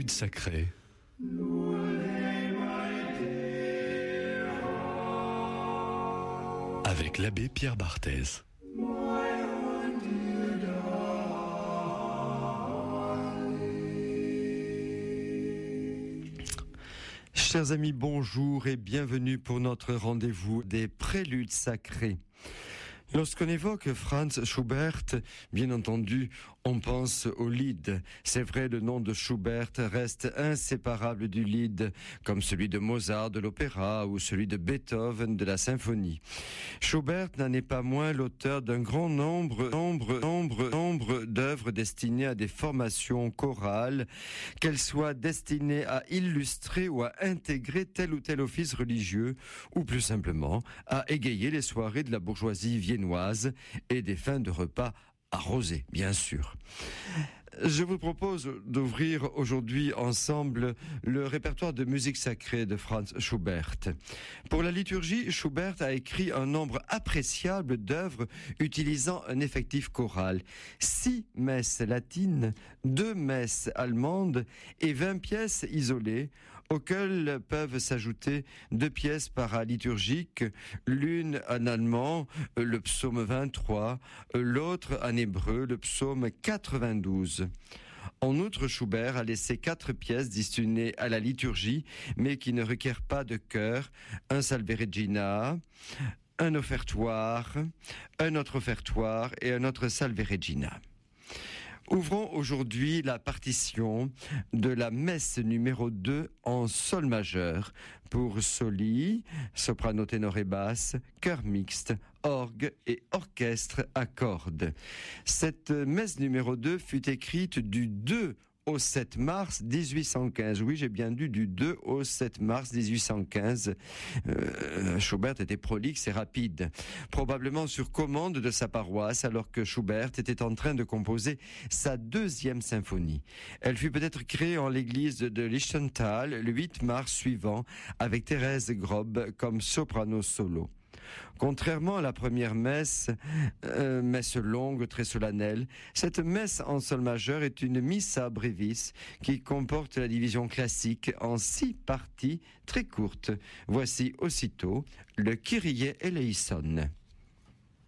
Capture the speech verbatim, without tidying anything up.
Prélude sacré. Avec l'abbé Pierre Barthez. Chers amis, bonjour et bienvenue pour notre rendez-vous des Préludes sacrés. Lorsqu'on évoque Franz Schubert, bien entendu, on pense au Lied. C'est vrai, le nom de Schubert reste inséparable du Lied, comme celui de Mozart de l'opéra ou celui de Beethoven de la symphonie. Schubert n'en est pas moins l'auteur d'un grand nombre, nombre, nombre, nombre d'œuvres destinées à des formations chorales, qu'elles soient destinées à illustrer ou à intégrer tel ou tel office religieux, ou plus simplement à égayer les soirées de la bourgeoisie viennoise et des fins de repas arrosés, bien sûr. Je vous propose d'ouvrir aujourd'hui ensemble le répertoire de musique sacrée de Franz Schubert. Pour la liturgie, Schubert a écrit un nombre appréciable d'œuvres utilisant un effectif choral. Six messes latines, deux messes allemandes et vingt pièces isolées, auxquelles peuvent s'ajouter deux pièces paraliturgiques, l'une en allemand, le psaume vingt-trois, l'autre en hébreu, le psaume quatre-vingt-douze. En outre, Schubert a laissé quatre pièces destinées à la liturgie, mais qui ne requièrent pas de chœur, un Salve Regina, un offertoire, un autre offertoire et un autre Salve Regina. Ouvrons aujourd'hui la partition de la messe numéro deux en sol majeur pour soli, soprano, ténor et basse, chœur mixte, orgue et orchestre à cordes. Cette messe numéro deux fut écrite du deux au sept mars dix-huit cent quinze. Oui, j'ai bien dit du deux au sept mars dix-huit cent quinze. Euh, Schubert était prolixe et rapide. Probablement sur commande de sa paroisse, alors que Schubert était en train de composer sa deuxième symphonie. Elle fut peut-être créée en l'église de Lichtental le huit mars suivant, avec Thérèse Grob comme soprano solo. Contrairement à la première messe, euh, messe longue, très solennelle, cette messe en sol majeur est une missa brevis qui comporte la division classique en six parties très courtes. Voici aussitôt le Kyrie eleison.